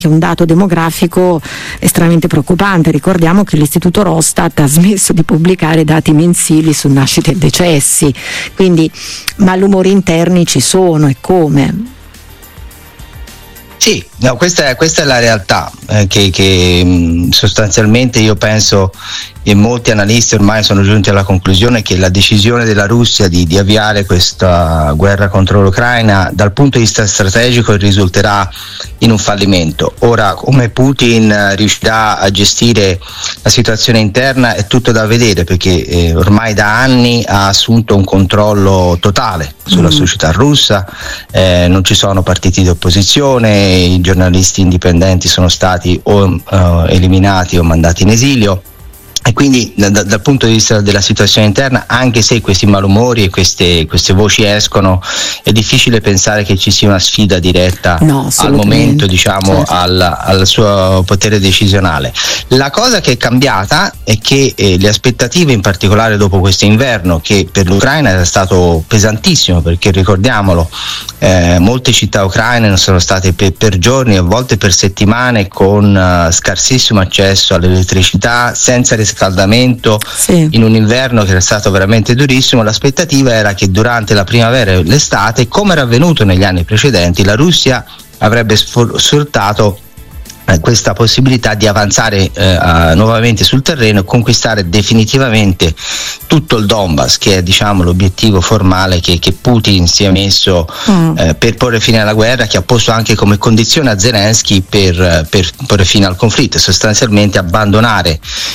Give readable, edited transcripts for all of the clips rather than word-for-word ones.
un dato demografico estremamente preoccupante. Ricordiamo che l'Istituto Rostat ha smesso di pubblicare dati mensili su nascite e decessi, quindi malumori interni ci sono, e come? Sì, no, questa è la realtà, che sostanzialmente io penso, e molti analisti ormai sono giunti alla conclusione, che la decisione della Russia di avviare questa guerra contro l'Ucraina dal punto di vista strategico risulterà in un fallimento. Ora, come Putin riuscirà a gestire la situazione interna è tutto da vedere, perché ormai da anni ha assunto un controllo totale sulla società russa, non ci sono partiti di opposizione, i giornalisti indipendenti sono stati o eliminati o mandati in esilio. E quindi dal punto di vista della situazione interna, anche se questi malumori e queste voci escono, è difficile pensare che ci sia una sfida diretta al momento, diciamo, certo, al suo potere decisionale. La cosa che è cambiata è che le aspettative, in particolare dopo questo inverno, che per l'Ucraina era stato pesantissimo, perché ricordiamolo, molte città ucraine sono state per giorni, a volte per settimane, con scarsissimo accesso all'elettricità, senza riscaldamento, sì, in un inverno che era stato veramente durissimo. L'aspettativa era che durante la primavera e l'estate, come era avvenuto negli anni precedenti, la Russia avrebbe sfruttato questa possibilità di avanzare nuovamente sul terreno e conquistare definitivamente tutto il Donbass, che è, diciamo, l'obiettivo formale che Putin si è messo per porre fine alla guerra, che ha posto anche come condizione a Zelensky per porre fine al conflitto, sostanzialmente abbandonare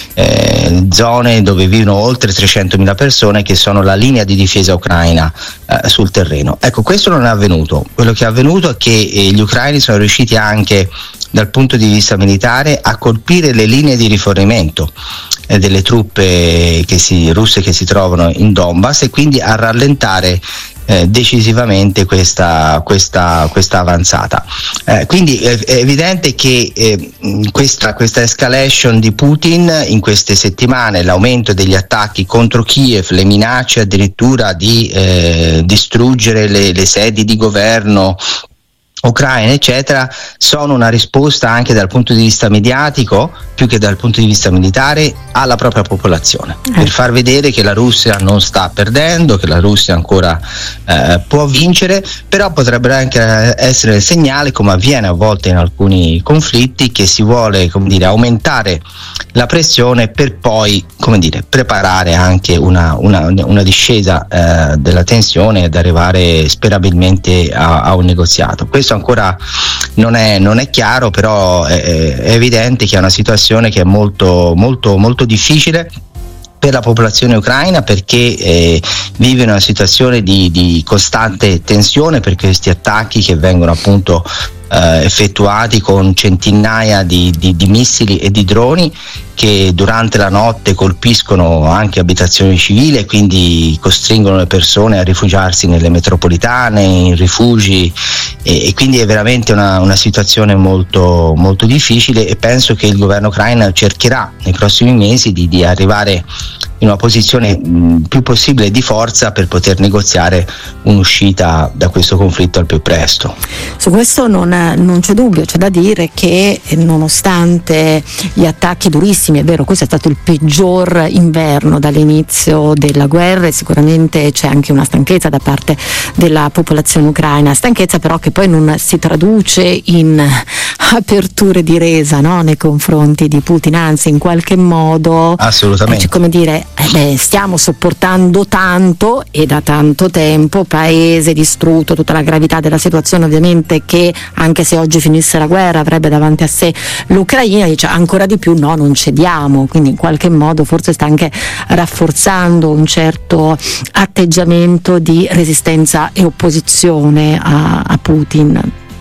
zone dove vivono oltre 300.000 persone, che sono la linea di difesa ucraina sul terreno. Ecco, questo non è avvenuto. Quello che è avvenuto è che gli ucraini sono riusciti anche dal punto di vista militare a colpire le linee di rifornimento delle truppe russe che si trovano in Donbass, e quindi a rallentare decisivamente questa avanzata. Quindi è evidente che questa escalation di Putin in queste settimane, l'aumento degli attacchi contro Kiev, le minacce addirittura di distruggere le sedi di governo ucraine, eccetera, sono una risposta anche dal punto di vista mediatico, più che dal punto di vista militare, alla propria popolazione, per far vedere che la Russia non sta perdendo, che la Russia ancora può vincere, però potrebbe anche essere il segnale, come avviene a volte in alcuni conflitti, che si vuole, come dire, aumentare la pressione per poi, come dire, preparare anche una discesa della tensione ed arrivare sperabilmente a un negoziato. Questo ancora non è chiaro, però è evidente che è una situazione che è molto molto molto difficile per la popolazione ucraina, perché vive una situazione di costante tensione per questi attacchi che vengono appunto effettuati con centinaia di missili e di droni, che durante la notte colpiscono anche abitazioni civili e quindi costringono le persone a rifugiarsi nelle metropolitane, in rifugi, e quindi è veramente una situazione molto, molto difficile, e penso che il governo ucraino cercherà nei prossimi mesi di arrivare in una posizione più possibile di forza per poter negoziare un'uscita da questo conflitto al più presto. Su questo non c'è dubbio, c'è da dire che nonostante gli attacchi durissimi, è vero, questo è stato il peggior inverno dall'inizio della guerra, e sicuramente c'è anche una stanchezza da parte della popolazione ucraina, stanchezza però che poi non si traduce in aperture di resa, no, nei confronti di Putin, anzi in qualche modo assolutamente, come dire, stiamo sopportando tanto e da tanto tempo, paese distrutto, tutta la gravità della situazione, ovviamente, che anche se oggi finisse la guerra avrebbe davanti a sé l'Ucraina, dice ancora di più no, non cediamo, quindi in qualche modo forse sta anche rafforzando un certo atteggiamento di resistenza e opposizione a Putin.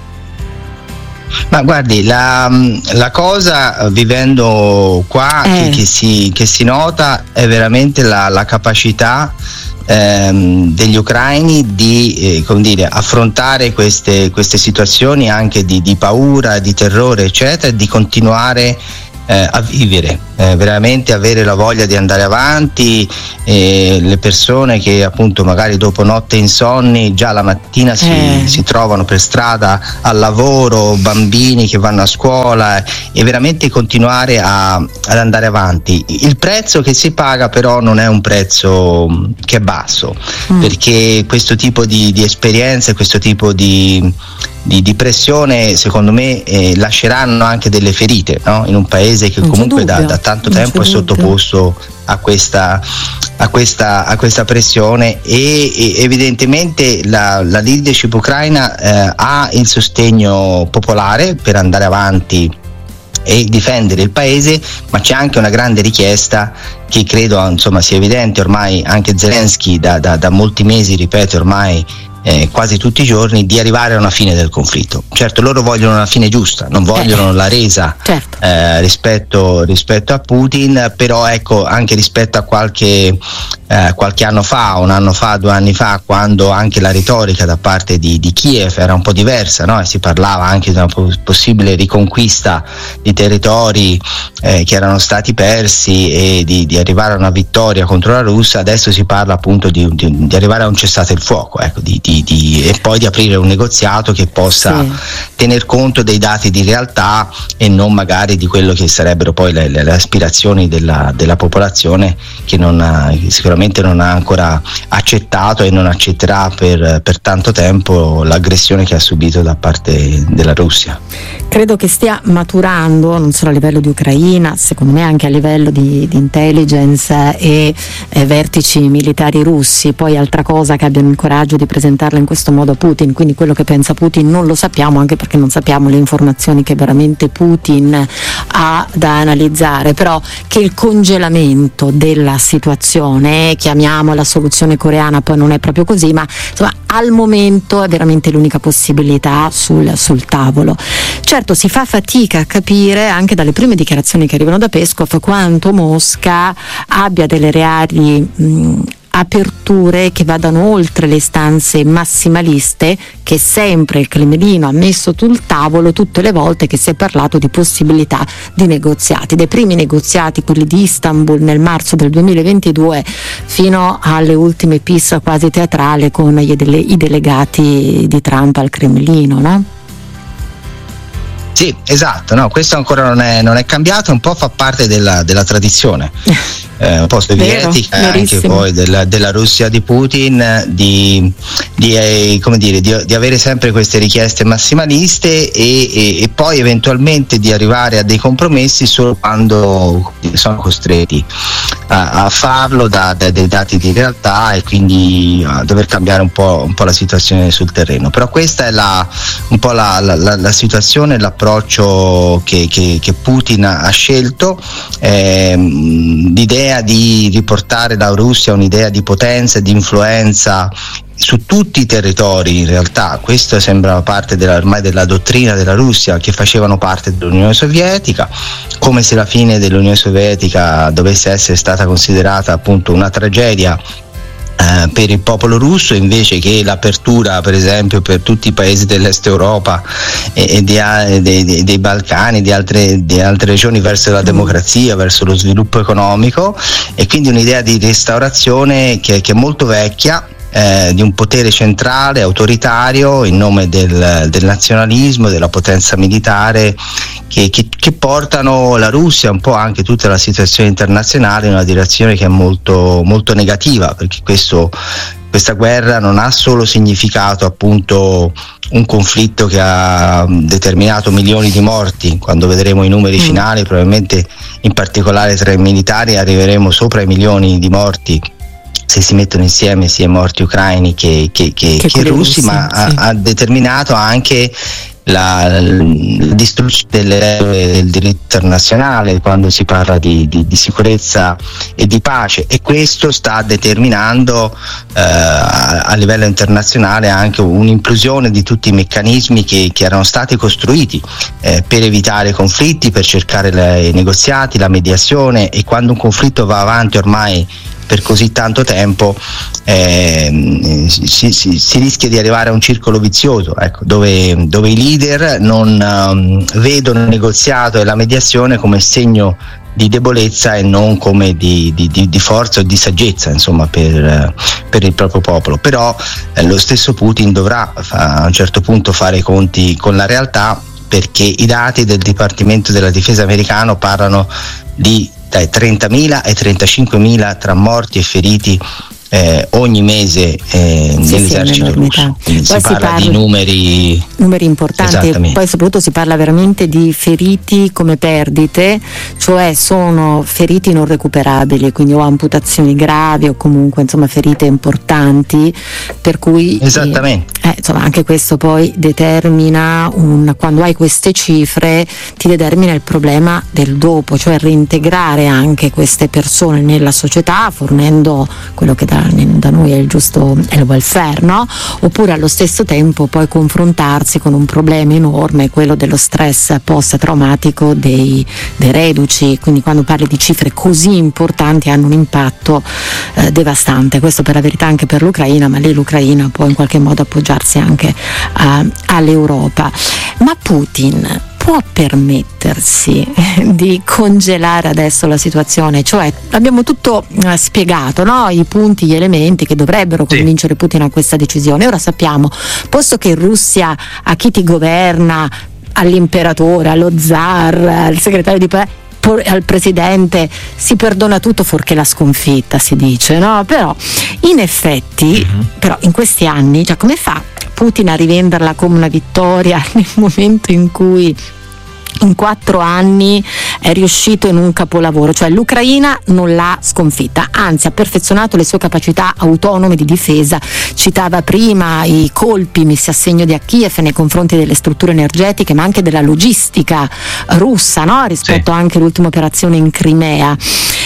Ma guardi, la cosa, vivendo qua, che si nota è veramente la capacità degli ucraini di come dire, affrontare queste situazioni anche di paura, di terrore, eccetera, e di continuare a vivere, veramente avere la voglia di andare avanti, le persone che appunto magari dopo notte insonni già la mattina si trovano per strada al lavoro, bambini che vanno a scuola, e veramente continuare ad andare avanti. Il prezzo che si paga però non è un prezzo che è basso, perché questo tipo di esperienze, questo tipo di pressione secondo me lasceranno anche delle ferite, no? In un paese che comunque da tanto tempo è sottoposto a questa pressione, e evidentemente la leadership ucraina ha il sostegno popolare per andare avanti e difendere il paese, ma c'è anche una grande richiesta che credo insomma sia evidente ormai. Anche Zelensky da molti mesi ripete ormai quasi tutti i giorni, di arrivare a una fine del conflitto. Certo, loro vogliono una fine giusta, non vogliono la resa, certo. rispetto a Putin, però ecco, anche rispetto a qualche anno fa, 1 anno fa, 2 anni fa, quando anche la retorica da parte di Kiev era un po' diversa, no? E si parlava anche di una possibile riconquista di territori che erano stati persi, e di arrivare a una vittoria contro la Russia. Adesso si parla appunto di arrivare a un cessate il fuoco, ecco, e poi di aprire un negoziato che possa tener conto dei dati di realtà e non magari di quello che sarebbero poi le aspirazioni della popolazione, che sicuramente non ha ancora accettato e non accetterà per tanto tempo l'aggressione che ha subito da parte della Russia. Credo che stia maturando non solo a livello di Ucraina, secondo me anche a livello di intelligence e vertici militari russi. Poi altra cosa che abbiano il coraggio di presentarla in questo modo a Putin, quindi quello che pensa Putin non lo sappiamo, anche perché non sappiamo le informazioni che veramente Putin ha da analizzare, però che il congelamento della situazione, chiamiamola soluzione coreana, poi non è proprio così, ma insomma al momento è veramente l'unica possibilità sul tavolo. Certo, si fa fatica a capire anche dalle prime dichiarazioni che arrivano da Peskov quanto Mosca abbia delle reali aperture che vadano oltre le istanze massimaliste che sempre il Cremlino ha messo sul tavolo tutte le volte che si è parlato di possibilità di negoziati, dai primi negoziati, quelli di Istanbul nel marzo del 2022, fino alle ultime piste quasi teatrali con i delegati di Trump al Cremlino, no? Sì, esatto, no, questo ancora non è cambiato, un po' fa parte della tradizione un po' sovietica, anche poi della Russia di Putin, di avere sempre queste richieste massimaliste e poi eventualmente di arrivare a dei compromessi solo quando sono costretti a farlo da dei dati di realtà, e quindi a dover cambiare un po' la situazione sul terreno. Però questa è un po' la situazione, l'approccio che Putin ha scelto, l'idea di riportare la Russia a un'idea di potenza e di influenza su tutti i territori. In realtà questo sembra parte ormai della dottrina della Russia, che facevano parte dell'Unione Sovietica, come se la fine dell'Unione Sovietica dovesse essere stata considerata appunto una tragedia per il popolo russo, invece che l'apertura per esempio per tutti i paesi dell'est Europa e dei Balcani, di altre regioni, verso la democrazia, verso lo sviluppo economico. E quindi un'idea di restaurazione che è molto vecchia, di un potere centrale autoritario in nome del nazionalismo, della potenza militare, che portano la Russia, un po' anche tutta la situazione internazionale, in una direzione che è molto, molto negativa, perché questa guerra non ha solo significato appunto un conflitto che ha determinato milioni di morti. Quando vedremo i numeri finali, probabilmente in particolare tra i militari arriveremo sopra i milioni di morti, se si mettono insieme sia morti ucraini che russi, ma ha determinato anche la distruzione delle regole del diritto internazionale quando si parla di sicurezza e di pace, e questo sta determinando a livello internazionale anche un'implosione di tutti i meccanismi che erano stati costruiti per evitare conflitti, per cercare i negoziati, la mediazione. E quando un conflitto va avanti ormai per così tanto tempo, si rischia di arrivare a un circolo vizioso, ecco, dove i leader non vedono il negoziato e la mediazione come segno di debolezza e non come di forza o di saggezza, insomma, per il proprio popolo. Però lo stesso Putin dovrà a un certo punto fare i conti con la realtà, perché i dati del Dipartimento della Difesa americano parlano di dai 30.000 ai 35.000 tra morti e feriti ogni mese nell'esercito russo. Si parla di numeri importanti, e poi soprattutto si parla veramente di feriti come perdite, cioè sono feriti non recuperabili, quindi o amputazioni gravi o comunque insomma ferite importanti, per cui esattamente. Insomma, anche questo poi determina quando hai queste cifre ti determina il problema del dopo, cioè reintegrare anche queste persone nella società, fornendo quello che da noi è il welfare, no? Oppure allo stesso tempo poi confrontarsi con un problema enorme, quello dello stress post-traumatico dei reduci. Quindi quando parli di cifre così importanti hanno un impatto devastante, questo per la verità anche per l'Ucraina, ma lì l'Ucraina può in qualche modo appoggiarsi anche all'Europa. Ma Putin può permettersi di congelare adesso la situazione? Cioè abbiamo tutto spiegato, no? I punti, gli elementi che dovrebbero convincere Putin a questa decisione. Ora sappiamo, posto che in Russia a chi ti governa, all'imperatore, allo zar, al segretario di al presidente si perdona tutto fuorché la sconfitta, si dice, no? Però in effetti però in questi anni, cioè, come fa Putin a rivenderla come una vittoria nel momento in cui in 4 anni è riuscito in un capolavoro? Cioè l'Ucraina non l'ha sconfitta, anzi ha perfezionato le sue capacità autonome di difesa. Citava prima i colpi messi a segno a Kiev nei confronti delle strutture energetiche, ma anche della logistica russa, no? Rispetto anche all'ultima operazione in Crimea.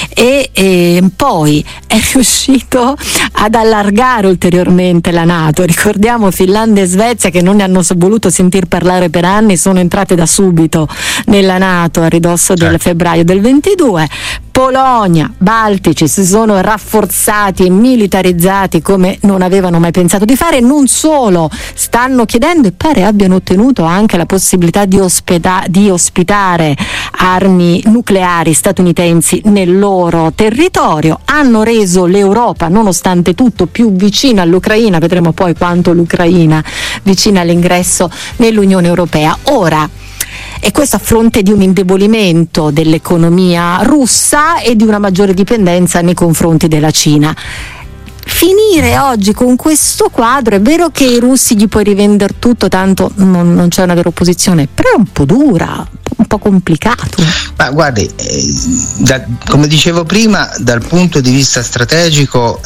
E poi è riuscito ad allargare ulteriormente la NATO. Ricordiamo Finlandia e Svezia, che non ne hanno voluto sentir parlare per anni, sono entrate da subito nella NATO a ridosso del febbraio del 22. Polonia, Baltici si sono rafforzati e militarizzati come non avevano mai pensato di fare. Non solo, stanno chiedendo e pare abbiano ottenuto anche la possibilità di ospitare armi nucleari statunitensi nel loro territorio. Hanno reso l'Europa, nonostante tutto, più vicina all'Ucraina. Vedremo poi quanto l'Ucraina vicina all'ingresso nell'Unione Europea. Ora, e questo a fronte di un indebolimento dell'economia russa e di una maggiore dipendenza nei confronti della Cina. Finire oggi con questo quadro, è vero che i russi gli puoi rivendere tutto, tanto non c'è una vera opposizione, però è un po' dura, un po' complicato. Ma guardi, come dicevo prima, dal punto di vista strategico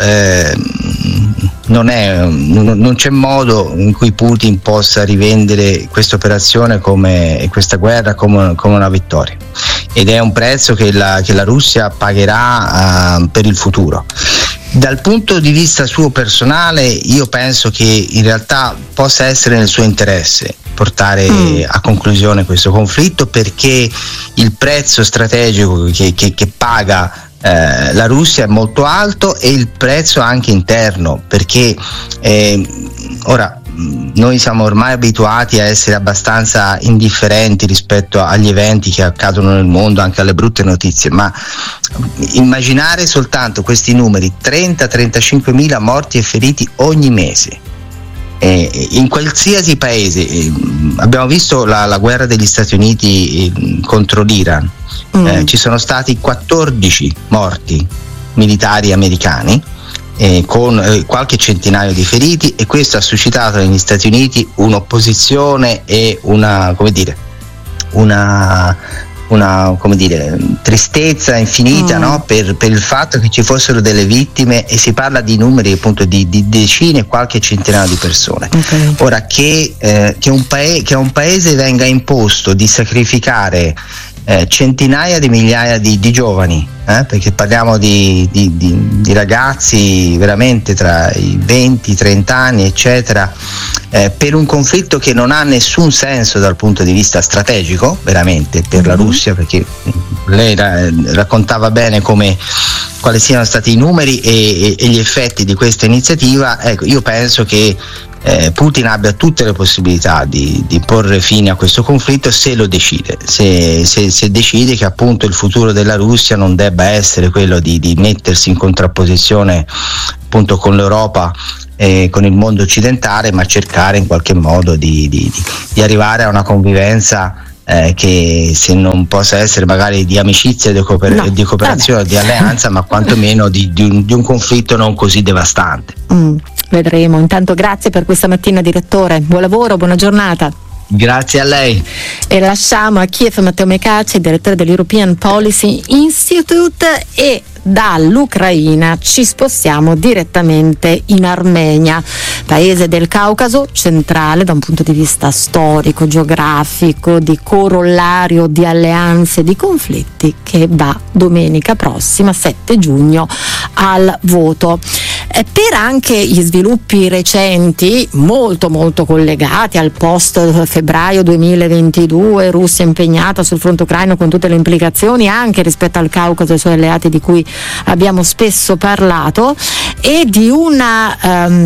non c'è modo in cui Putin possa rivendere questa operazione questa guerra come una vittoria, ed è un prezzo che la Russia pagherà per il futuro. Dal punto di vista suo personale, io penso che in realtà possa essere nel suo interesse portare a conclusione questo conflitto, perché il prezzo strategico che paga la Russia è molto alto, e il prezzo anche interno, perché ora noi siamo ormai abituati a essere abbastanza indifferenti rispetto agli eventi che accadono nel mondo, anche alle brutte notizie, ma immaginare soltanto questi numeri, 30-35.000 morti e feriti ogni mese in qualsiasi paese. Abbiamo visto la guerra degli Stati Uniti contro l'Iran, ci sono stati 14 morti militari americani, con qualche centinaio di feriti, e questo ha suscitato negli Stati Uniti un'opposizione e una tristezza infinita, no? per il fatto che ci fossero delle vittime, e si parla di numeri appunto di decine e qualche centinaio di persone. Ora che a un paese venga imposto di sacrificare centinaia di migliaia di giovani, perché parliamo di ragazzi veramente tra i 20-30 anni eccetera, per un conflitto che non ha nessun senso dal punto di vista strategico veramente per la Russia, perché lei raccontava bene quali siano stati i numeri e gli effetti di questa iniziativa. Ecco, io penso che Putin abbia tutte le possibilità di porre fine a questo conflitto se lo decide, se decide che appunto il futuro della Russia non debba essere quello di mettersi in contrapposizione appunto con l'Europa e con il mondo occidentale, ma cercare in qualche modo di arrivare a una convivenza che se non possa essere magari di amicizia, di cooperazione, di alleanza, ma quantomeno di un conflitto non così devastante. Vedremo. Intanto grazie per questa mattina, direttore, buon lavoro, buona giornata. Grazie a lei. E lasciamo a Kiev Matteo Mecacci, direttore dell'European Policy Institute, e dall'Ucraina ci spostiamo direttamente in Armenia, paese del Caucaso centrale da un punto di vista storico, geografico, di corollario di alleanze, di conflitti, che va domenica prossima, 7 giugno, al voto. Per anche gli sviluppi recenti, molto molto collegati al post febbraio 2022, Russia impegnata sul fronte ucraino con tutte le implicazioni anche rispetto al Caucaso e ai suoi alleati di cui abbiamo spesso parlato, e di una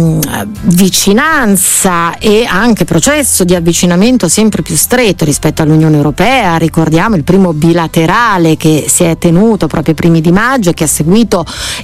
vicinanza e anche processo di avvicinamento sempre più stretto rispetto all'Unione Europea. Ricordiamo il primo bilaterale che si è tenuto proprio ai primi di maggio, che ha seguito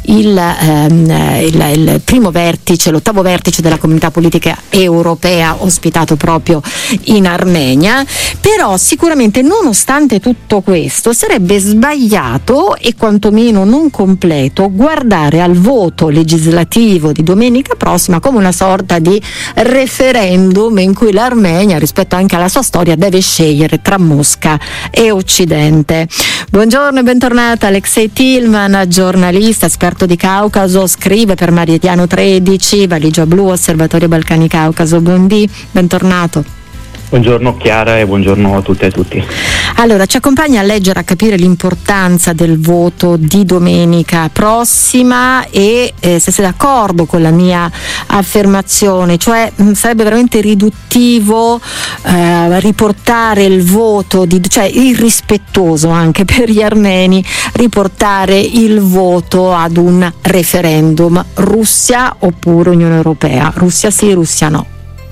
il primo vertice, l'8º vertice della Comunità Politica Europea, ospitato proprio in Armenia. Però sicuramente, nonostante tutto questo, sarebbe sbagliato e quantomeno non completo guardare al voto legislativo di domenica prossima come una sorta di referendum in cui l'Armenia, rispetto anche alla sua storia, deve scegliere tra Mosca e Occidente. Buongiorno e bentornata Alexei Tillman, giornalista, esperto di Caucaso, scrive per Marietiano 13, Valigia Blu, Osservatorio Balcani Caucaso. Buondì, bentornato. Buongiorno Chiara e buongiorno a tutte e tutti. Allora, ci accompagna a leggere, a capire l'importanza del voto di domenica prossima e se sei d'accordo con la mia affermazione, cioè sarebbe veramente riduttivo riportare il voto, cioè irrispettoso anche per gli armeni, riportare il voto ad un referendum, Russia oppure Unione Europea, Russia sì, Russia no.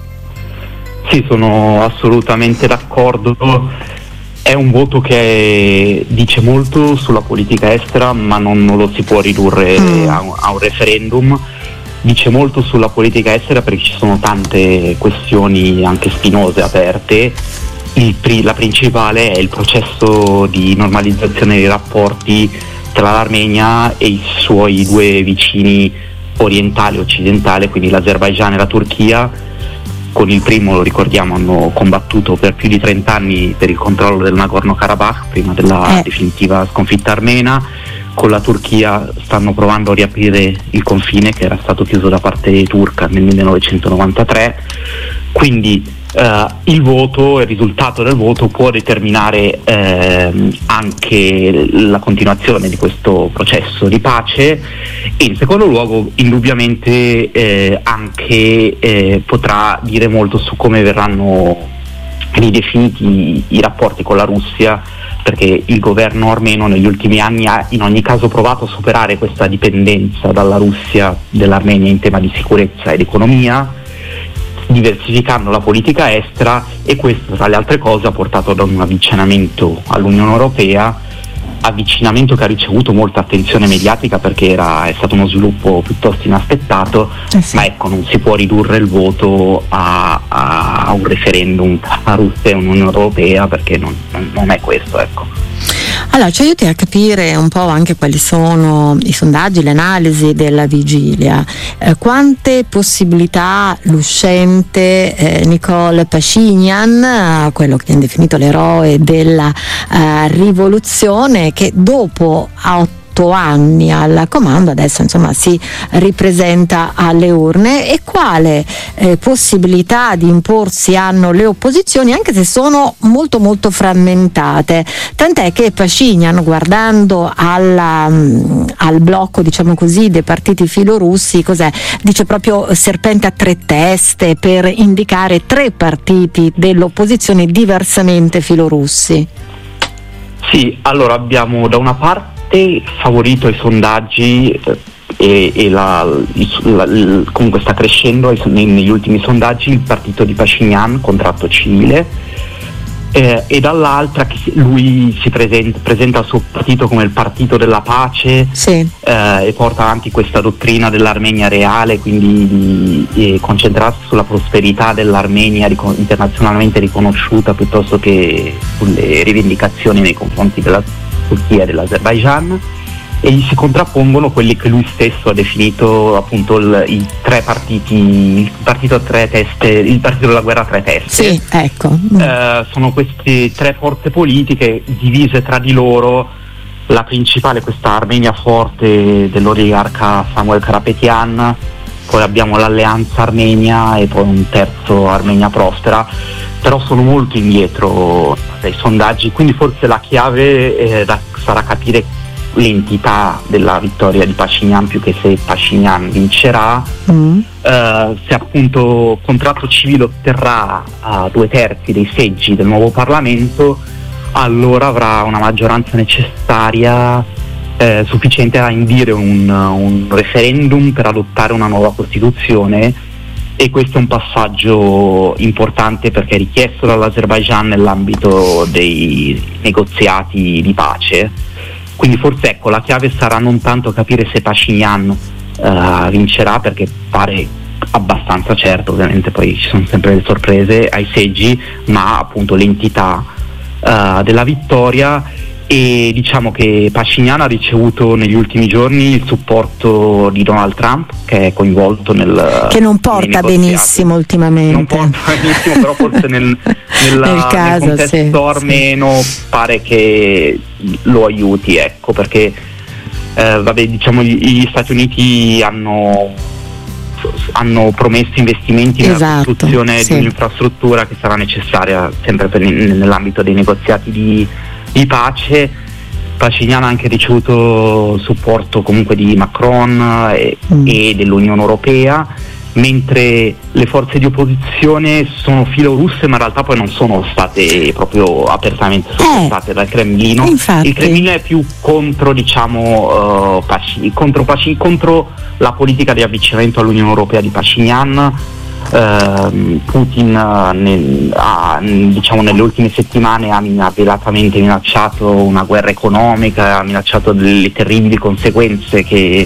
Sì, sono assolutamente d'accordo. È un voto che dice molto sulla politica estera, ma non lo si può ridurre a un referendum. Dice molto sulla politica estera perché ci sono tante questioni anche spinose aperte. La principale è il processo di normalizzazione dei rapporti tra l'Armenia e i suoi due vicini orientali e occidentali, quindi l'Azerbaigian e la Turchia. Con il primo, lo ricordiamo, hanno combattuto per più di 30 anni per il controllo del Nagorno-Karabakh prima della definitiva sconfitta armena. Con la Turchia stanno provando a riaprire il confine che era stato chiuso da parte turca nel 1993. Quindi il risultato del voto può determinare anche la continuazione di questo processo di pace, e in secondo luogo indubbiamente anche potrà dire molto su come verranno ridefiniti i rapporti con la Russia, perché il governo armeno negli ultimi anni ha in ogni caso provato a superare questa dipendenza dalla Russia dell'Armenia in tema di sicurezza ed economia, diversificando la politica estera, e questo tra le altre cose ha portato ad un avvicinamento all'Unione Europea, avvicinamento che ha ricevuto molta attenzione mediatica perché è stato uno sviluppo piuttosto inaspettato, sì. Ma ecco, non si può ridurre il voto a un referendum tra Russia e Unione Europea, perché non è questo, ecco. Allora, ci aiuti a capire un po' anche quali sono i sondaggi, le analisi della vigilia. Quante possibilità l'uscente Nikol Pashinyan, quello che viene definito l'eroe della rivoluzione, che dopo 8 anni al comando adesso insomma si ripresenta alle urne, e quale possibilità di imporsi hanno le opposizioni, anche se sono molto molto frammentate, tant'è che Pashinyan, guardando al blocco, diciamo così, dei partiti filorussi, dice proprio serpente a 3 teste per indicare 3 partiti dell'opposizione diversamente filorussi. Sì, allora abbiamo da una parte favorito ai sondaggi comunque sta crescendo negli ultimi sondaggi il partito di Pashinyan, contratto civile, e dall'altra che lui si presenta il suo partito come il partito della pace, sì. E porta avanti questa dottrina dell'Armenia reale, quindi di concentrarsi sulla prosperità dell'Armenia internazionalmente riconosciuta piuttosto che sulle rivendicazioni nei confronti della Turchia e dell'Azerbaigian. E gli si contrappongono quelli che lui stesso ha definito appunto i tre partiti, il partito a tre teste, il partito della guerra a tre teste. Sì, ecco. Sono queste tre forze politiche divise tra di loro, la principale questa Armenia forte dell'oligarca Samuel Karapetyan, poi abbiamo l'Alleanza Armenia e poi un terzo Armenia Prospera, però sono molto indietro dai sondaggi, quindi forse la chiave sarà capire l'entità della vittoria di Pashinyan più che se Pashinyan vincerà. Se appunto contratto civile otterrà 2/3 dei seggi del nuovo Parlamento, allora avrà una maggioranza necessaria sufficiente a indire un referendum per adottare una nuova Costituzione, e questo è un passaggio importante perché è richiesto dall'Azerbaigian nell'ambito dei negoziati di pace. Quindi forse ecco, la chiave sarà non tanto capire se Pashinyan vincerà, perché pare abbastanza certo, ovviamente poi ci sono sempre le sorprese ai seggi, ma appunto l'entità della vittoria. E diciamo che Pashinyan ha ricevuto negli ultimi giorni il supporto di Donald Trump, che è coinvolto che non porta benissimo ultimamente. Non porta benissimo, però forse nel contesto armeno pare che lo aiuti, ecco, perché diciamo gli Stati Uniti hanno promesso investimenti nella costruzione di un'infrastruttura che sarà necessaria sempre nell'ambito dei negoziati di pace. Pashinyan ha anche ricevuto supporto comunque di Macron e dell'Unione Europea, mentre le forze di opposizione sono filorusse, ma in realtà poi non sono state proprio apertamente sopportate dal Cremlino. Infatti. Il Cremlino è più contro, diciamo, contro la politica di avvicinamento all'Unione Europea di Pashinyan. Putin diciamo nelle ultime settimane ha velatamente minacciato una guerra economica, ha minacciato delle terribili conseguenze che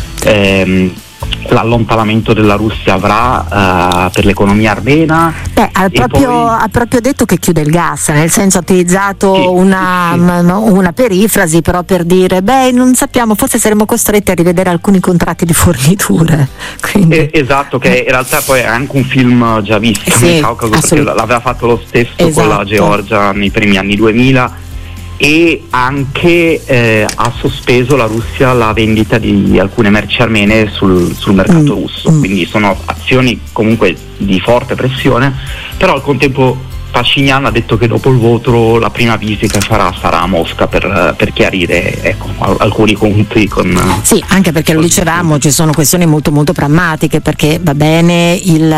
l'allontanamento della Russia avrà per l'economia armena. Ha proprio detto che chiude il gas, nel senso ha utilizzato una perifrasi però per dire non sappiamo, forse saremo costretti a rivedere alcuni contratti di forniture. Esatto, che in realtà poi è anche un film già visto nel Caucaso, perché l'aveva fatto lo stesso con la Georgia nei primi anni 2000. E anche ha sospeso la Russia la vendita di alcune merci armene sul mercato russo, quindi sono azioni comunque di forte pressione, però al contempo Pashinyan ha detto che dopo il voto la prima visita che farà sarà a Mosca per chiarire alcuni conti con... Sì, anche perché lo dicevamo, ci sono questioni molto molto pragmatiche, perché va bene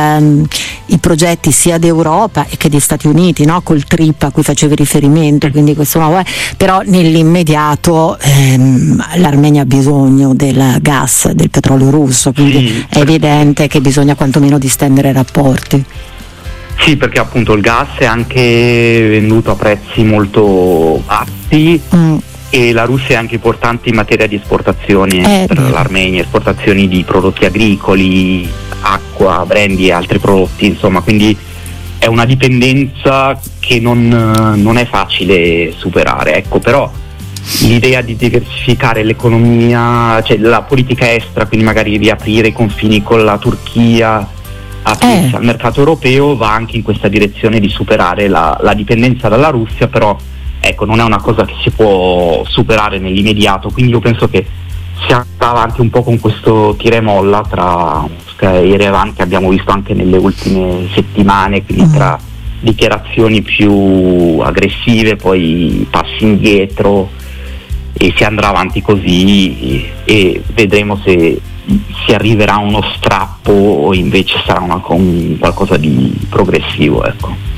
i progetti sia d'Europa che di Stati Uniti, no? Col TRIP a cui facevi riferimento, quindi questo però nell'immediato l'Armenia ha bisogno del gas, del petrolio russo, quindi è evidente che bisogna quantomeno distendere i rapporti. Sì, perché appunto il gas è anche venduto a prezzi molto bassi e la Russia è anche importante in materia di esportazioni per l'Armenia, esportazioni di prodotti agricoli, acqua, brandy e altri prodotti, insomma, quindi è una dipendenza che non è facile superare, ecco. Però l'idea di diversificare l'economia, cioè la politica estera, quindi magari riaprire i confini con la Turchia, aprirsi al mercato europeo, va anche in questa direzione di superare la dipendenza dalla Russia, però ecco, non è una cosa che si può superare nell'immediato, quindi io penso che si andrà avanti un po' con questo tira e molla tra Mosca e Yerevan, che abbiamo visto anche nelle ultime settimane, quindi tra dichiarazioni più aggressive, poi passi indietro, e si andrà avanti così e vedremo se si arriverà a uno strappo o invece sarà qualcosa di progressivo, ecco.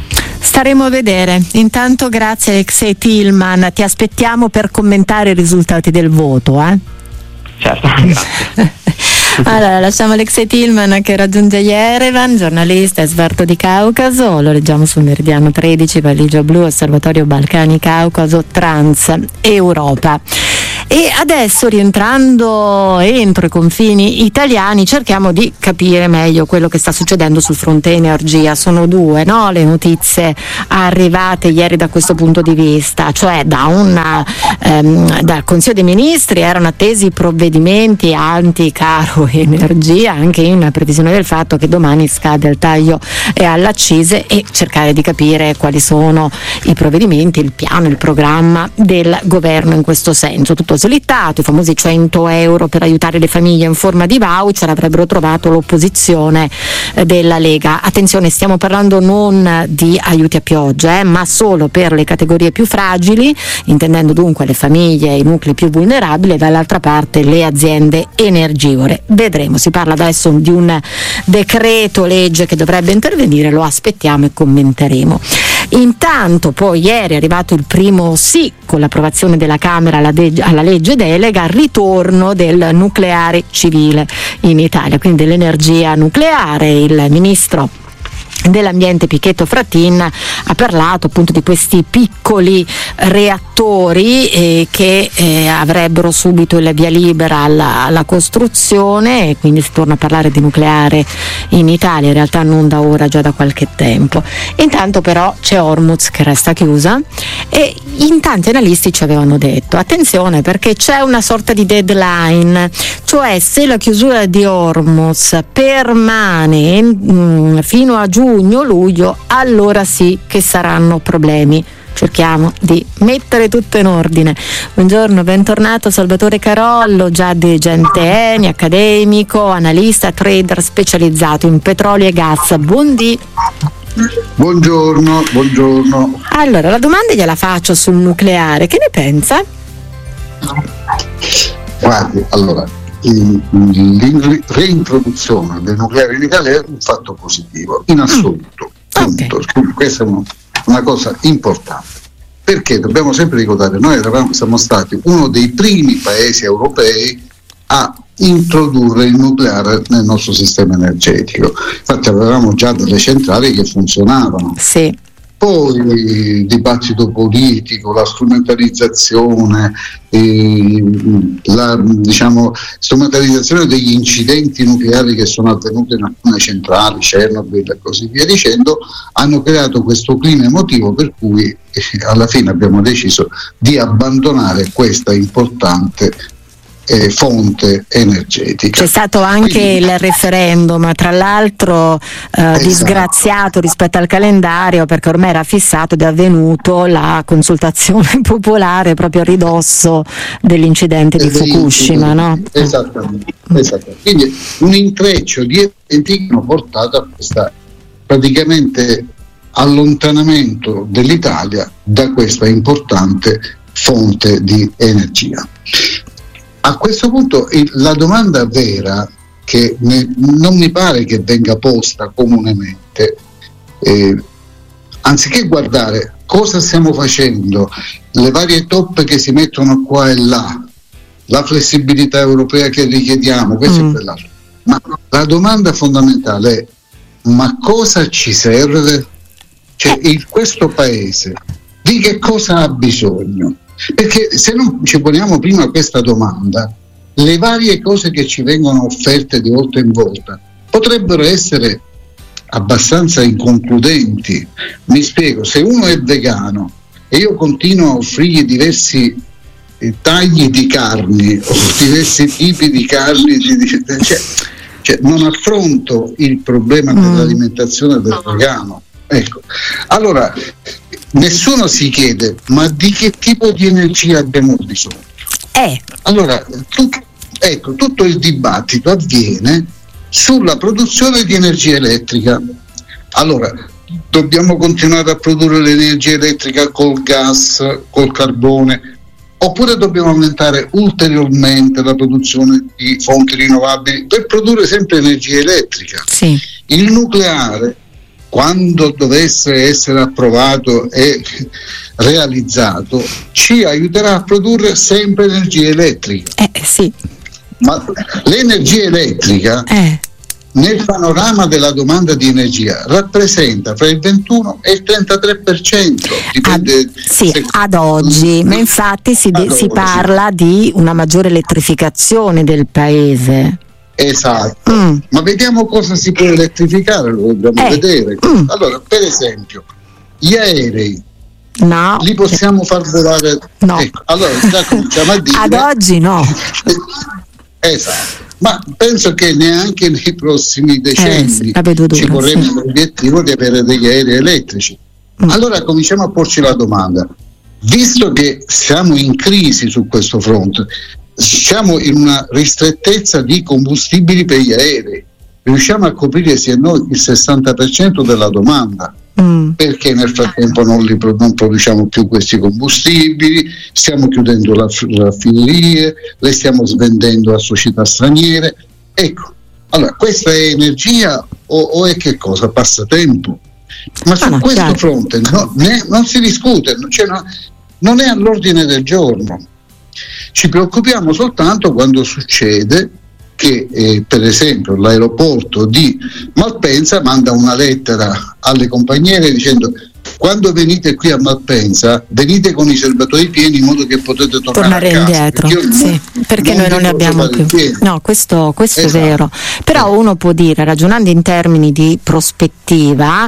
Staremo a vedere. Intanto grazie Alexei Tillman, ti aspettiamo per commentare i risultati del voto. Certo, grazie. Allora, lasciamo Alexei Tillman che raggiunge Yerevan, giornalista esperto di Caucaso, lo leggiamo sul Meridiano 13, Valigia Blu, Osservatorio Balcani Caucaso, Trans Europa. E adesso, rientrando entro i confini italiani, cerchiamo di capire meglio quello che sta succedendo sul fronte energia. Sono due, no, le notizie arrivate ieri da questo punto di vista, cioè dal Consiglio dei Ministri erano attesi provvedimenti anti-caro energia, anche in previsione del fatto che domani scade il taglio alle accise, e cercare di capire quali sono i provvedimenti, il piano, il programma del governo in questo senso. Tutto slittato, i famosi 100 euro per aiutare le famiglie in forma di voucher avrebbero trovato l'opposizione della Lega. Attenzione, stiamo parlando non di aiuti a pioggia, ma solo per le categorie più fragili, intendendo dunque le famiglie e i nuclei più vulnerabili, e dall'altra parte le aziende energivore. Vedremo, si parla adesso di un decreto legge che dovrebbe intervenire, lo aspettiamo e commenteremo. Intanto poi ieri è arrivato il primo sì con l'approvazione della Camera alla legge delega al ritorno del nucleare civile in Italia, quindi l'energia nucleare. Il ministro dell'ambiente Pichetto Fratin ha parlato appunto di questi piccoli reattori che avrebbero subito il via libera alla costruzione, e quindi si torna a parlare di nucleare in Italia, in realtà non da ora, già da qualche tempo. Intanto però c'è Hormuz che resta chiusa, e in tanti analisti ci avevano detto attenzione perché c'è una sorta di deadline, cioè se la chiusura di Hormuz permane fino a giugno-luglio, allora sì che saranno problemi. Cerchiamo di mettere tutto in ordine. Buongiorno, bentornato Salvatore Carollo, già dirigente Eni, accademico, analista, trader specializzato in petrolio e gas. Buongiorno. Allora, la domanda gliela faccio sul nucleare, che ne pensa? Guardi, allora, reintroduzione del nucleare in Italia è un fatto positivo, in assoluto. Okay. Questa è una cosa importante, perché dobbiamo sempre ricordare, noi siamo stati uno dei primi paesi europei a introdurre il nucleare nel nostro sistema energetico. Infatti avevamo già delle centrali che funzionavano. Sì. Poi il dibattito politico, la strumentalizzazione, strumentalizzazione degli incidenti nucleari che sono avvenuti in alcune centrali, Chernobyl e così via dicendo, hanno creato questo clima emotivo per cui alla fine abbiamo deciso di abbandonare questa importante fonte energetica. C'è stato anche il referendum, tra l'altro disgraziato rispetto al calendario, perché ormai era fissato ed è avvenuto la consultazione popolare proprio a ridosso dell'incidente di Fukushima, no? Esattamente. Quindi un intreccio di eventi che hanno portato a questa praticamente allontanamento dell'Italia da questa importante fonte di energia. A questo punto la domanda vera, che non mi pare che venga posta comunemente, anziché guardare cosa stiamo facendo, le varie toppe che si mettono qua e là, la flessibilità europea che richiediamo, questo e quell'altro, ma la domanda fondamentale è: ma cosa ci serve? Cioè, questo paese di che cosa ha bisogno? Perché se non ci poniamo prima questa domanda, le varie cose che ci vengono offerte di volta in volta potrebbero essere abbastanza inconcludenti. Mi spiego: se uno è vegano e io continuo a offrirgli diversi tagli di carni o diversi tipi di carni, cioè non affronto il problema dell'alimentazione del vegano. Ecco, allora nessuno si chiede: ma di che tipo di energia abbiamo bisogno? Allora tutto il dibattito avviene sulla produzione di energia elettrica. Allora, dobbiamo continuare a produrre l'energia elettrica col gas, col carbone, oppure dobbiamo aumentare ulteriormente la produzione di fonti rinnovabili per produrre sempre energia elettrica? Sì. Il nucleare quando dovesse essere approvato e realizzato, ci aiuterà a produrre sempre energia elettrica. Sì. Ma l'energia elettrica nel panorama della domanda di energia rappresenta fra il 21 e il 33%, dipende ad oggi, ma infatti si parla di una maggiore elettrificazione del paese. Esatto, ma vediamo cosa si può elettrificare, lo dobbiamo vedere. Allora, per esempio, gli aerei li possiamo far volare? No. Ecco, allora già cominciamo a dire ad oggi no. Esatto, ma penso che neanche nei prossimi decenni ci vorremmo l'obiettivo di avere degli aerei elettrici. Allora cominciamo a porci la domanda: visto che siamo in crisi su questo fronte, siamo in una ristrettezza di combustibili per gli aerei, riusciamo a coprire sì e no il 60% della domanda, perché nel frattempo non produciamo più questi combustibili, stiamo chiudendo le raffinerie, le stiamo svendendo a società straniere. Ecco, allora questa è energia o è che cosa? Passatempo? Ma su questo fronte non si discute, non è all'ordine del giorno. Ci preoccupiamo soltanto quando succede che per esempio l'aeroporto di Malpensa manda una lettera alle compagnie aeree dicendo: quando venite qui a Malpensa venite con i serbatoi pieni in modo che potete tornare a casa, indietro, perché noi non ne abbiamo più. No, questo è vero. Però uno può dire, ragionando in termini di prospettiva,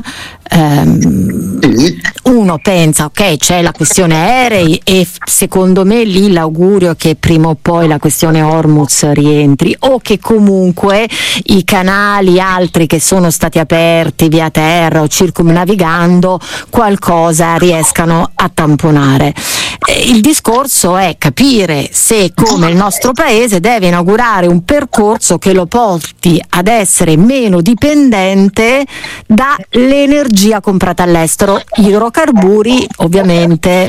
uno pensa ok, c'è la questione aerei e secondo me lì l'augurio è che prima o poi la questione Hormuz rientri, o che comunque i canali altri che sono stati aperti via terra o circumnavigando qualcosa riescano a tamponare. Il discorso è capire se, come il nostro paese, deve inaugurare un percorso che lo porti ad essere meno dipendente dall'energia comprata all'estero, idrocarburi ovviamente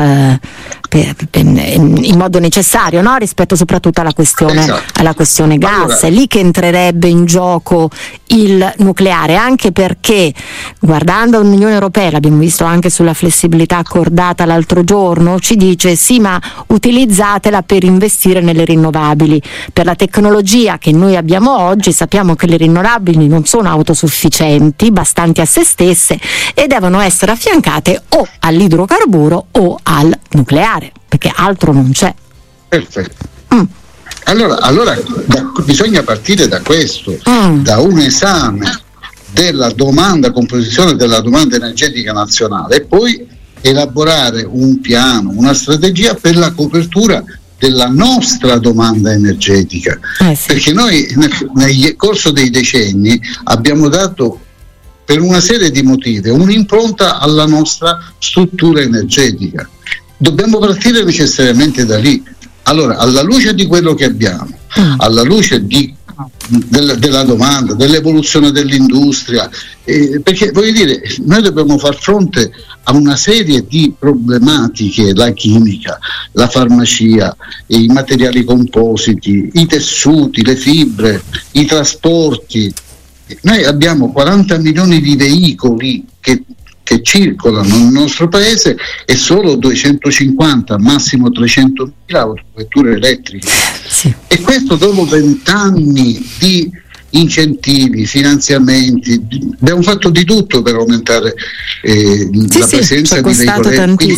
in modo necessario, no? Rispetto soprattutto alla questione gas. È lì che entrerebbe in gioco il nucleare, anche perché guardando l'Unione Europea, l'abbiamo visto anche sulla flessibilità accordata l'altro giorno, ci dice sì, ma utilizzatela per investire nelle rinnovabili. Per la tecnologia che noi abbiamo oggi sappiamo che le rinnovabili non sono autosufficienti, bastanti a se stesse, e devono essere affiancate o all'idrocarburo o al nucleare, perché altro non c'è. Perfetto. Allora bisogna partire da questo, da un esame della composizione della domanda energetica nazionale, e poi elaborare un piano, una strategia per la copertura della nostra domanda energetica, perché noi nel corso dei decenni abbiamo dato, per una serie di motivi, un'impronta alla nostra struttura energetica. Dobbiamo partire necessariamente da lì. Allora, alla luce di quello che abbiamo, alla luce della domanda, dell'evoluzione dell'industria, perché voglio dire, noi dobbiamo far fronte a una serie di problematiche: la chimica, la farmacia, i materiali compositi, i tessuti, le fibre, i trasporti. Noi abbiamo 40 milioni di veicoli che circolano nel nostro paese e solo 250, massimo 300.000 autovetture elettriche. E questo dopo 20 anni di incentivi, finanziamenti. Abbiamo fatto di tutto per aumentare la presenza di veicoli, quindi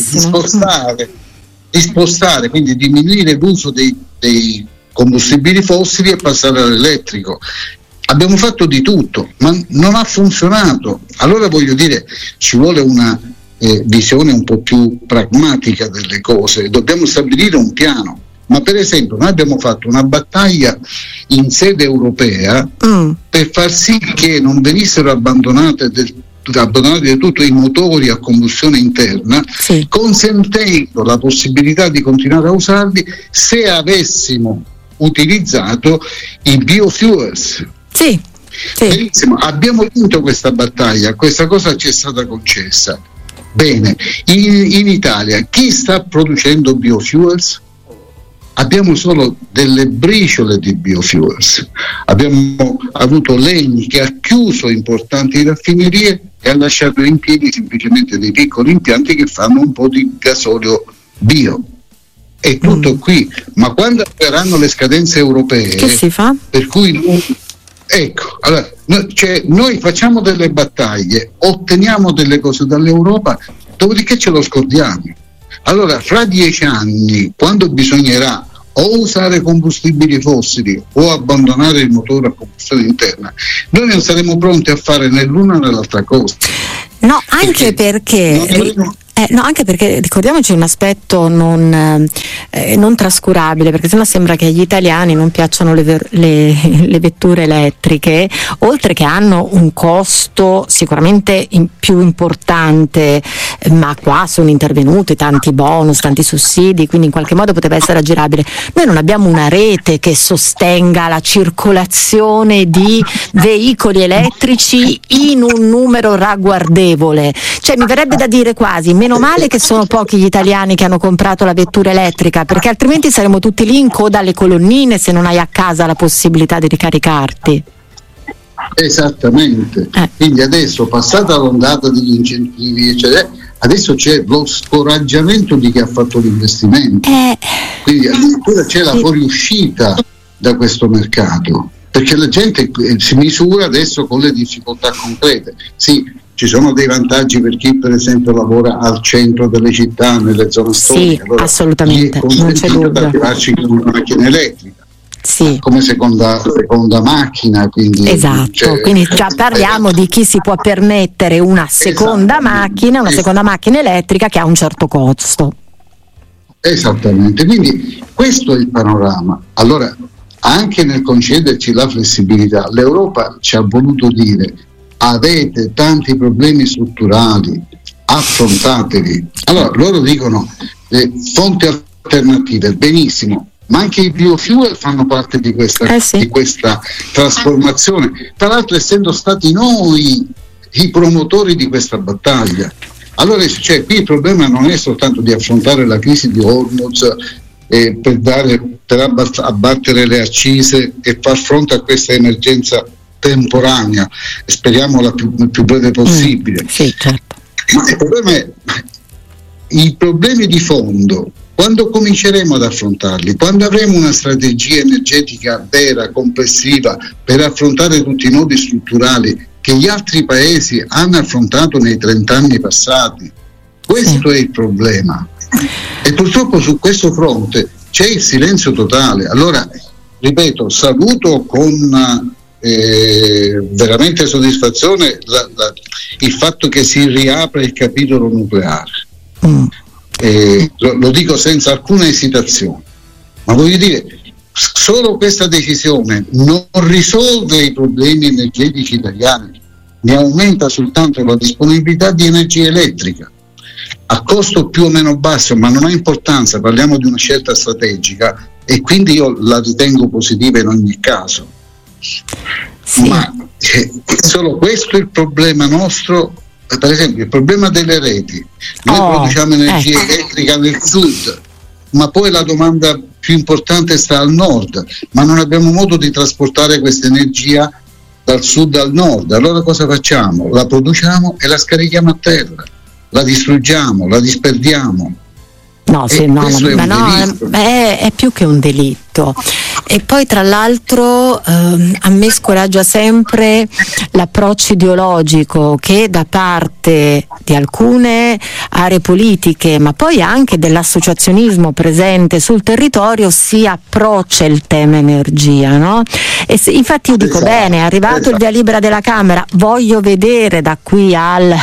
di spostare, quindi diminuire l'uso dei combustibili fossili e passare all'elettrico. Abbiamo fatto di tutto, ma non ha funzionato. Allora voglio dire, ci vuole una visione un po' più pragmatica delle cose. Dobbiamo stabilire un piano. Ma per esempio noi abbiamo fatto una battaglia in sede europea per far sì che non venissero abbandonati del tutto i motori a combustione interna, consentendo la possibilità di continuare a usarli se avessimo utilizzato i biofuels. Benissimo, abbiamo vinto questa battaglia, questa cosa ci è stata concessa. Bene, in Italia chi sta producendo biofuels? abbiamo solo delle briciole di biofuels. Abbiamo avuto l'ENI che ha chiuso importanti raffinerie e ha lasciato in piedi semplicemente dei piccoli impianti che fanno un po' di gasolio bio. È tutto qui, ma quando arriveranno le scadenze europee, che si fa? Per cui ecco, allora, noi facciamo delle battaglie, otteniamo delle cose dall'Europa, dopodiché ce lo scordiamo. Allora, fra 10 anni, quando bisognerà o usare combustibili fossili o abbandonare il motore a combustione interna, noi non saremo pronti a fare né l'una né l'altra cosa. No, anche perché ricordiamoci un aspetto non trascurabile, perché sennò sembra che agli italiani non piacciono le vetture elettriche, oltre che hanno un costo sicuramente più importante, ma qua sono intervenuti tanti bonus, tanti sussidi, quindi in qualche modo poteva essere aggirabile. Noi non abbiamo una rete che sostenga la circolazione di veicoli elettrici in un numero ragguardevole, cioè mi verrebbe da dire quasi meno male che sono pochi gli italiani che hanno comprato la vettura elettrica, perché altrimenti saremmo tutti lì in coda alle colonnine se non hai a casa la possibilità di ricaricarti. Esattamente. Quindi adesso, passata l'ondata degli incentivi eccetera, adesso c'è lo scoraggiamento di chi ha fatto l'investimento, quindi addirittura c'è la fuoriuscita da questo mercato, perché la gente si misura adesso con le difficoltà concrete. Sì, ci sono dei vantaggi per chi per esempio lavora al centro delle città, nelle zone storiche. Sì, allora, assolutamente, non c'è dubbio. Da arrivarci con una macchina elettrica. Sì. Come seconda macchina, quindi esatto, quindi già parliamo di chi si può permettere una seconda macchina, seconda macchina elettrica che ha un certo costo. Esattamente, quindi questo è il panorama. Allora, anche nel concederci la flessibilità, l'Europa ci ha voluto dire: avete tanti problemi strutturali, affrontateli. Allora loro dicono fonti alternative, benissimo, ma anche i biofuel fanno parte di questa trasformazione, tra l'altro essendo stati noi i promotori di questa battaglia. Allora qui il problema non è soltanto di affrontare la crisi di Hormuz per abbattere le accise e far fronte a questa emergenza temporanea, speriamo la più breve possibile. Sì, certo. Ma il problema è i problemi di fondo. Quando cominceremo ad affrontarli, quando avremo una strategia energetica vera, complessiva, per affrontare tutti i nodi strutturali che gli altri paesi hanno affrontato nei 30 anni passati, questo è il problema. E purtroppo su questo fronte c'è il silenzio totale. Allora, ripeto, saluto con veramente soddisfazione il fatto che si riapre il capitolo nucleare. Lo dico senza alcuna esitazione, ma voglio dire, solo questa decisione non risolve i problemi energetici italiani, ne aumenta soltanto la disponibilità di energia elettrica a costo più o meno basso, ma non ha importanza, parliamo di una scelta strategica e quindi io la ritengo positiva in ogni caso. Sì. Ma solo questo è il problema nostro. Per esempio il problema delle reti, noi produciamo energia elettrica nel sud, ma poi la domanda più importante sta al nord, ma non abbiamo modo di trasportare questa energia dal sud al nord. Allora cosa facciamo? La produciamo e la scarichiamo a terra, la distruggiamo, la disperdiamo. È più che un delitto. E poi tra l'altro a me scoraggia sempre l'approccio ideologico che da parte di alcune aree politiche, ma poi anche dell'associazionismo presente sul territorio, si approccia il tema energia, no? E infatti io dico bene, è arrivato il via libera della Camera, voglio vedere da qui al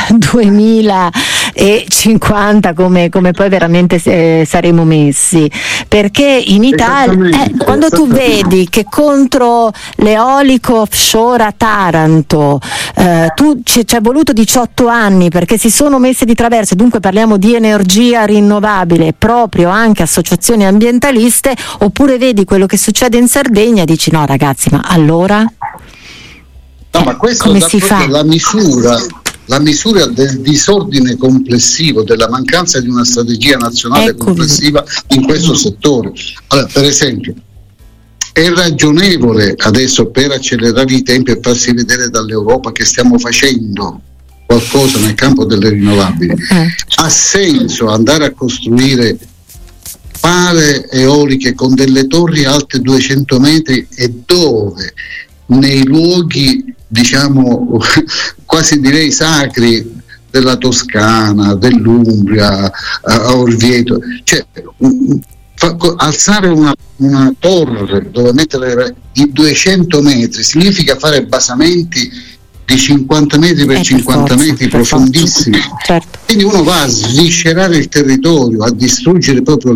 2050 come poi veramente saremo messi, perché in Italia quando tu vedi che contro l'eolico offshore a Taranto ci è voluto 18 anni perché si sono messi di traverso, dunque parliamo di energia rinnovabile, proprio anche associazioni ambientaliste, oppure vedi quello che succede in Sardegna e dici no ragazzi, ma allora ma questo come si fa? La misura la misura del disordine complessivo, della mancanza di una strategia nazionale complessiva in questo settore. Allora, per esempio, è ragionevole adesso, per accelerare i tempi e farsi vedere dall'Europa che stiamo facendo qualcosa nel campo delle rinnovabili, ha senso andare a costruire pale eoliche con delle torri alte 200 metri e dove nei luoghi, diciamo, quasi direi sacri della Toscana, dell'Umbria, a Orvieto, cioè alzare una torre dove mettere i 200 metri significa fare basamenti di 50 metri per 50 metri profondissimi. Certo. Quindi uno va a sviscerare il territorio, a distruggere proprio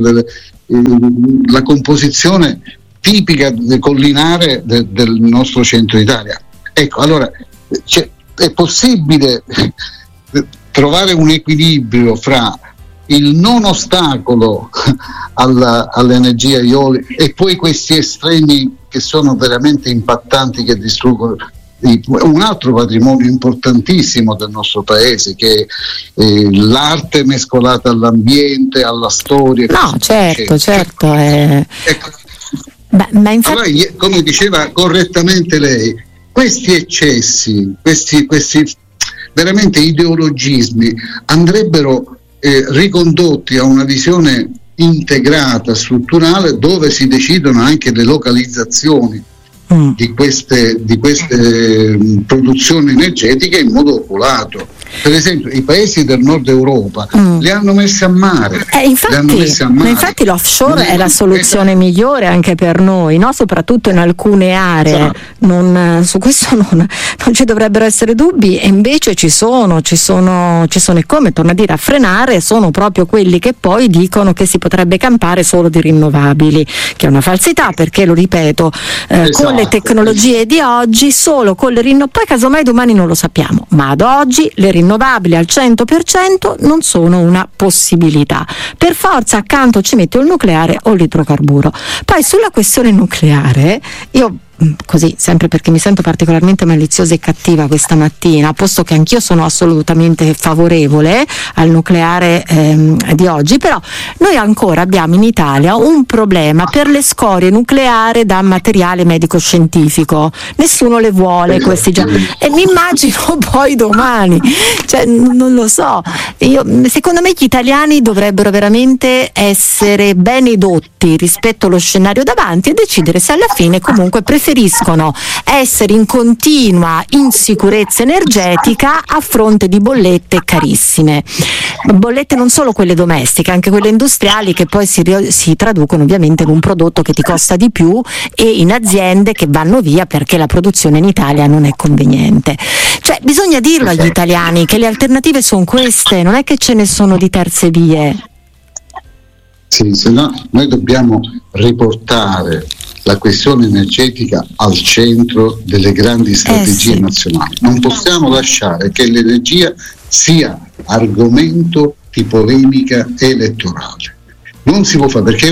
la composizione tipica collinare del nostro centro Italia. Ecco, allora è possibile trovare un equilibrio fra il non ostacolo all'energia eolica e poi questi estremi che sono veramente impattanti, che distruggono un altro patrimonio importantissimo del nostro paese, che è l'arte mescolata all'ambiente, alla storia. No, certo. Ecco. Ma infatti... Allora, come diceva correttamente lei, questi eccessi, questi veramente ideologismi andrebbero ricondotti a una visione integrata, strutturale, dove si decidono anche le localizzazioni di queste produzioni energetiche in modo oculato. Per esempio i paesi del nord Europa le hanno messe a mare. Infatti l'offshore è la soluzione migliore anche per noi, no? Soprattutto in alcune aree. Su questo non ci dovrebbero essere dubbi, e invece ci sono e come, torno a dire, a frenare sono proprio quelli che poi dicono che si potrebbe campare solo di rinnovabili, che è una falsità, perché, lo ripeto, con le tecnologie di oggi, solo con le rinnovabili, poi casomai domani non lo sappiamo, ma ad oggi le rinnovabili al 100% non sono una possibilità. Per forza accanto ci metto il nucleare o l'idrocarburo. Poi sulla questione nucleare, io così, sempre perché mi sento particolarmente maliziosa e cattiva questa mattina, posto che anch'io sono assolutamente favorevole al nucleare di oggi, però noi ancora abbiamo in Italia un problema per le scorie nucleari da materiale medico-scientifico. Nessuno le vuole questi giorni, e mi immagino poi domani, cioè non lo so. Secondo me gli italiani dovrebbero veramente essere ben edotti rispetto allo scenario davanti e decidere se alla fine comunque preferiscono essere in continua insicurezza energetica a fronte di bollette carissime. Bollette non solo quelle domestiche, anche quelle industriali, che poi si traducono ovviamente in un prodotto che ti costa di più e in aziende che vanno via perché la produzione in Italia non è conveniente. Cioè bisogna dirlo agli italiani che le alternative sono queste, non è che ce ne sono di terze vie. Sì, se no noi dobbiamo riportare la questione energetica al centro delle grandi strategie nazionali. Non possiamo lasciare che l'energia sia argomento di polemica elettorale. Non si può fare, perché è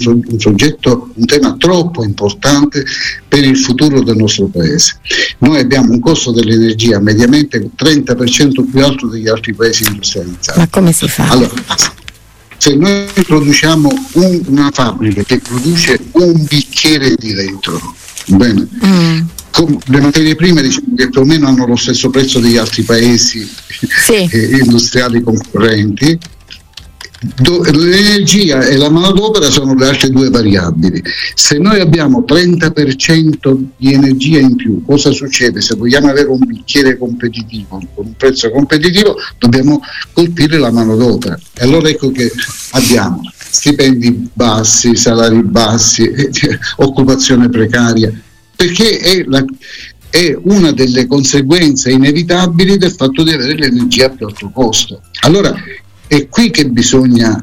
un tema troppo importante per il futuro del nostro paese. Noi abbiamo un costo dell'energia mediamente 30% più alto degli altri paesi industrializzati. Ma come si fa? Allora, se noi produciamo una fabbrica che produce un bicchiere di vetro, bene, le materie prime, diciamo, che più o meno hanno lo stesso prezzo degli altri paesi industriali concorrenti, l'energia e la manodopera sono le altre due variabili. Se noi abbiamo 30% di energia in più, cosa succede? Se vogliamo avere un bicchiere competitivo con un prezzo competitivo, dobbiamo colpire la manodopera, e allora ecco che abbiamo stipendi bassi, salari bassi, occupazione precaria, perché è una delle conseguenze inevitabili del fatto di avere l'energia a più alto costo. Allora è qui che bisogna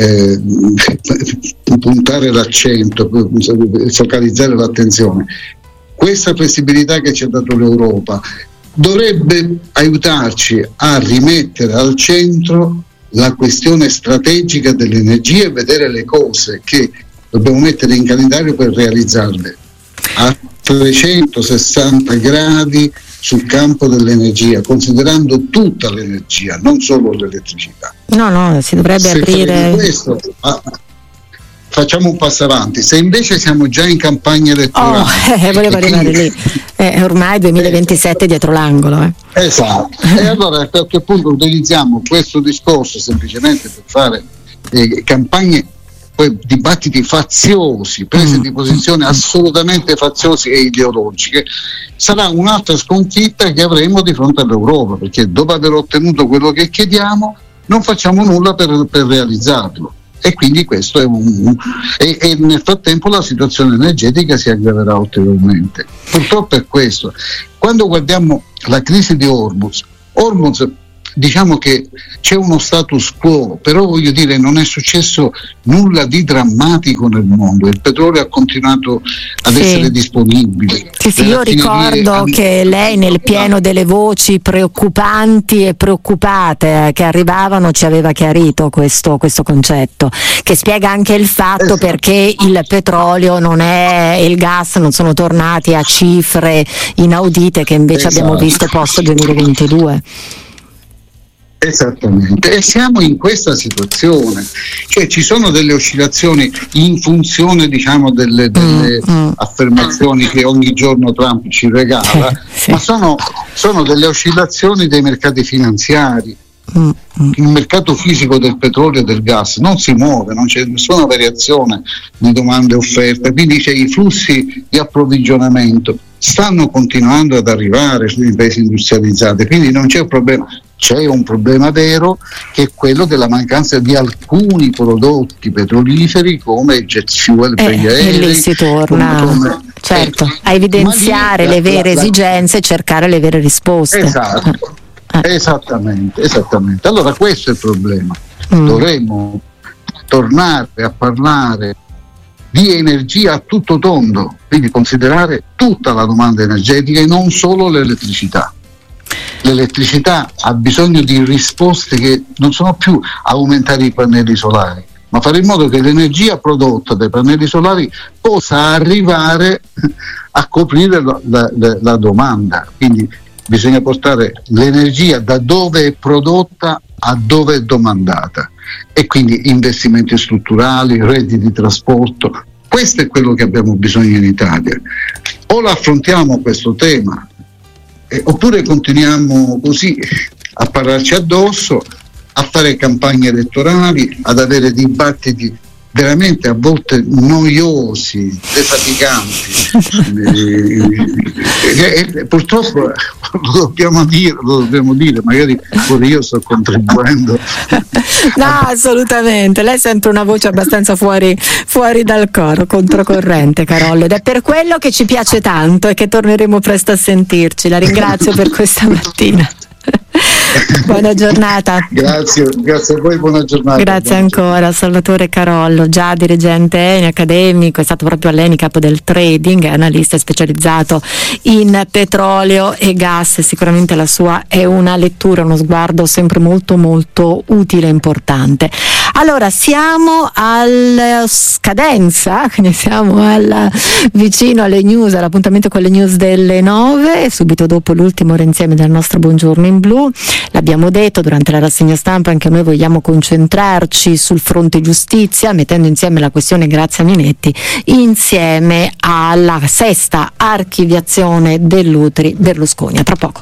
puntare l'accento, focalizzare l'attenzione. Questa flessibilità che ci ha dato l'Europa dovrebbe aiutarci a rimettere al centro la questione strategica dell'energia e vedere le cose che dobbiamo mettere in calendario per realizzarle a 360 gradi sul campo dell'energia, considerando tutta l'energia, non solo l'elettricità. No, si dovrebbe aprire. Questo, facciamo un passo avanti. Se invece siamo già in campagna elettorale, volevo arrivare lì. Ormai 2027 dietro l'angolo. Esatto. E allora a quel punto utilizziamo questo discorso semplicemente per fare campagne, poi dibattiti faziosi, prese di posizione assolutamente faziose e ideologiche. Sarà un'altra sconfitta che avremo di fronte all'Europa, perché dopo aver ottenuto quello che chiediamo non facciamo nulla per realizzarlo. E quindi questo e nel frattempo la situazione energetica si aggraverà ulteriormente. Purtroppo è questo. Quando guardiamo la crisi di Hormuz, diciamo che c'è uno status quo, però voglio dire non è successo nulla di drammatico nel mondo, il petrolio ha continuato ad essere disponibile. Sì, io ricordo che lei nel pieno delle voci preoccupanti e preoccupate che arrivavano ci aveva chiarito questo concetto, che spiega anche il fatto perché il petrolio e il gas non sono tornati a cifre inaudite che invece abbiamo visto post 2022. Esattamente, e siamo in questa situazione, cioè ci sono delle oscillazioni in funzione delle affermazioni che ogni giorno Trump ci regala, ma sono delle oscillazioni dei mercati finanziari. Il mercato fisico del petrolio e del gas non si muove, non c'è nessuna variazione di domanda e offerta, quindi i flussi di approvvigionamento stanno continuando ad arrivare sui paesi industrializzati, quindi non c'è un problema. C'è un problema vero che è quello della mancanza di alcuni prodotti petroliferi come il jet fuel per gli aerei. E lì si torna a evidenziare le vere esigenze e cercare le vere risposte. Esatto. Esattamente. Allora questo è il problema. Dovremmo tornare a parlare di energia a tutto tondo, quindi considerare tutta la domanda energetica e non solo l'elettricità. L'elettricità ha bisogno di risposte che non sono più aumentare i pannelli solari, ma fare in modo che l'energia prodotta dai pannelli solari possa arrivare a coprire la domanda. Quindi bisogna portare l'energia da dove è prodotta a dove è domandata, e quindi investimenti strutturali, reti di trasporto. Questo è quello che abbiamo bisogno in Italia. O lo affrontiamo questo tema, oppure continuiamo così a parlarci addosso, a fare campagne elettorali, ad avere dibattiti veramente a volte noiosi, defaticanti. Purtroppo lo dobbiamo dire, magari pure io sto contribuendo. No, assolutamente, lei è sempre una voce abbastanza fuori dal coro, controcorrente, Carollo, ed è per quello che ci piace tanto e che torneremo presto a sentirci. La ringrazio per questa mattina. Buona giornata. Grazie a voi, buona giornata. Grazie ancora, Salvatore Carollo, già dirigente ENI accademico, è stato proprio all'ENI capo del trading, è analista specializzato in petrolio e gas. Sicuramente la sua è una lettura, uno sguardo sempre molto molto utile e importante. Allora, siamo alla scadenza, quindi siamo vicino alle news, all'appuntamento con le news delle 9, subito dopo l'ultimo ora insieme del nostro Buongiorno in Blu. L'abbiamo detto durante la rassegna stampa, anche noi vogliamo concentrarci sul fronte giustizia, mettendo insieme la questione Grazia Minetti insieme alla sesta archiviazione dell'Utri Berlusconi. A tra poco.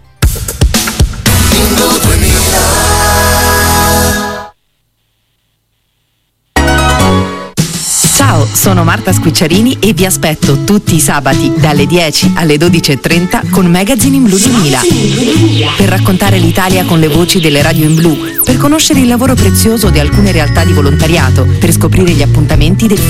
Ciao, sono Marta Squicciarini e vi aspetto tutti i sabati dalle 10 alle 12.30 con Magazine in Blu 2000 per raccontare l'Italia con le voci delle radio in blu, per conoscere il lavoro prezioso di alcune realtà di volontariato, per scoprire gli appuntamenti del